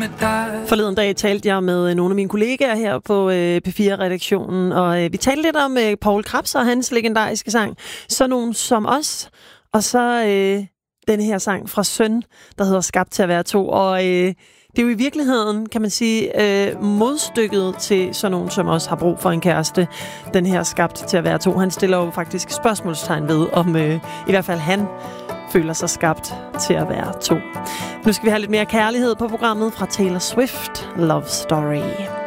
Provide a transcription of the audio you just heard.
med dig. Forleden dag talte jeg med nogle af mine kollegaer her på P4-redaktionen, og vi talte lidt om Poul Krebs og hans legendariske sang, Så nogen som os, og så den her sang fra Søn, der hedder Skabt til at være to, og det er jo i virkeligheden, kan man sige, modstykket til sådan nogen, som også har brug for en kæreste. Den her Skabt til at være to. Han stiller jo faktisk spørgsmålstegn ved, om i hvert fald han føler sig skabt til at være to. Nu skal vi have lidt mere kærlighed på programmet fra Taylor Swift, Love Story.